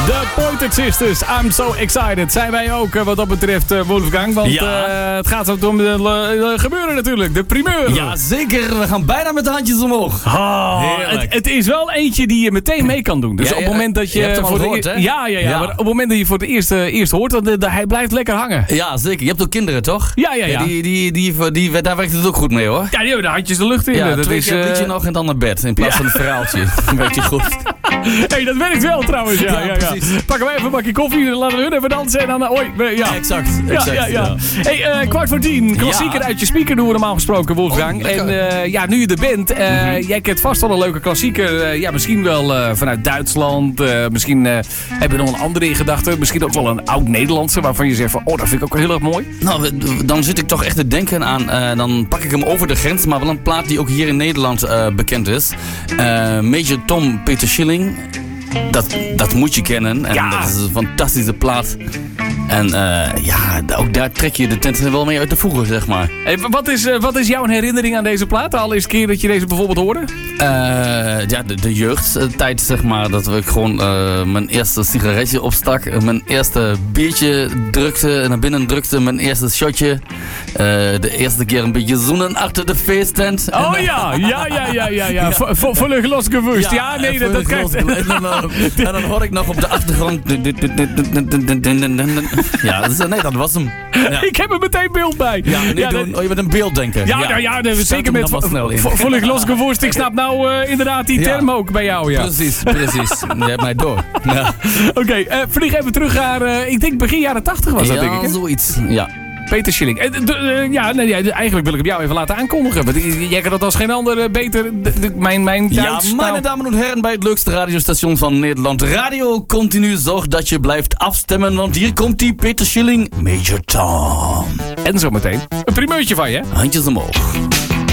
De Pointed Sisters, I'm so excited. Zijn wij ook wat dat betreft, Wolfgang? Want het gaat ook om gebeuren natuurlijk, de primeur. Ja, zeker. We gaan bijna met de handjes omhoog. Het is wel eentje die je meteen mee kan doen. Dus op het moment dat je... hebt hem al gehoord, hè? Ja. Maar op het moment dat je voor het eerst hoort, hij blijft lekker hangen. Ja, zeker. Je hebt ook kinderen, toch? Ja. Daar werkt het ook goed mee, hoor. Ja, die hebben de handjes de lucht in. Ja, dat twee is keer het liedje nog en dan naar bed. In plaats van het verhaaltje. Weet je goed. Hey, dat werkt wel trouwens, ja. Precies. Pakken wij even een bakje koffie, dan laten we hun even dansen en dan... Ja. Exact. Ja. Hey, 9:15, klassieker uit je speaker doen we normaal gesproken, Wolfgang. En nu je er bent, jij kent vast al een leuke klassieker. Misschien wel vanuit Duitsland. Misschien heb je nog een andere in gedachten. Misschien ook wel een oud-Nederlandse waarvan je zegt van... dat vind ik ook heel erg mooi. Nou, dan zit ik toch echt te denken aan... dan pak ik hem over de grens, maar wel een plaat die ook hier in Nederland bekend is. Major Tom Peter Schilling. Dat moet je kennen. En dat is een fantastische plaat. En ook daar trek je de tent wel mee uit de voegen, zeg maar. Hey, wat is jouw herinnering aan deze plaat? De allereerste keer dat je deze bijvoorbeeld hoorde? De jeugdtijd, zeg maar. Dat ik gewoon mijn eerste sigaretje opstak. Mijn eerste biertje drukte. En naar binnen drukte. Mijn eerste shotje. De eerste keer een beetje zoenen achter de feesttent. Oh ja. Volledig losgewust. Ja, nee, dat krijgt... En dan hoor ik nog op de achtergrond... Ja, dat was hem. Ja. Ik heb er meteen beeld bij. Ja, je bent een beelddenker. Ja, zeker met volledig losgewust. Ik snap nou inderdaad die term ook bij jou. Ja. Precies. Je hebt mij door. Ja. Oké, vlieg even terug naar, ik denk begin jaren 80 was dat, denk ik. Ja, zoiets. Ja. Peter Schilling. Eigenlijk wil ik hem jou even laten aankondigen. Want jij kan dat als geen ander beter. Mijn Duits. Ja, mijn dames en heren, bij het leukste radiostation van Nederland. Radio Continu, zorg dat je blijft afstemmen. Want hier komt die Peter Schilling, Major Tom. En zometeen een primeurtje van je. Handjes omhoog.